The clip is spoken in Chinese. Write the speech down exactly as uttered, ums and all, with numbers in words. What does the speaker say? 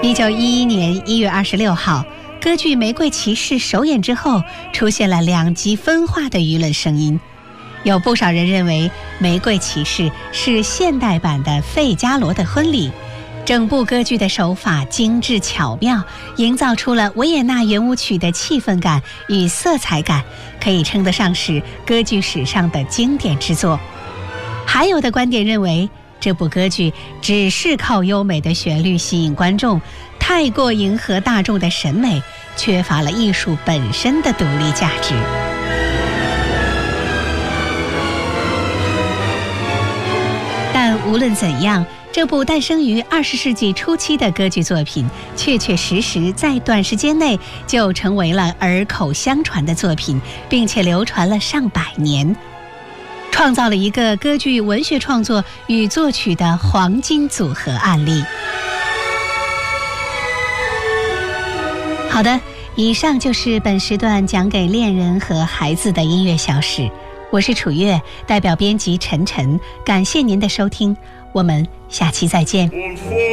一九一一年一月二十六号，歌剧《玫瑰骑士》首演之后，出现了两极分化的舆论声音。有不少人认为，《玫瑰骑士》是现代版的《费加罗的婚礼》，整部歌剧的手法精致巧妙，营造出了维也纳圆舞曲的气氛感与色彩感，可以称得上是歌剧史上的经典之作。还有的观点认为，这部歌剧只是靠优美的旋律吸引观众，太过迎合大众的审美，缺乏了艺术本身的独立价值。但无论怎样，这部诞生于二十世纪初期的歌剧作品，确确实实在短时间内就成为了耳口相传的作品，并且流传了上百年，创造了一个歌剧文学创作与作曲的黄金组合案例。好的，以上就是本时段讲给恋人和孩子的音乐小史，我是楚月，代表编辑陈晨，感谢您的收听，我们下期再见。